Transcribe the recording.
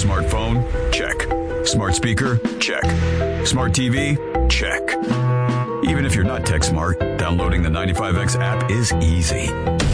Smartphone? Check. Smart speaker? Check. Smart TV? Check. Even if you're not tech smart, downloading the 95X app is easy.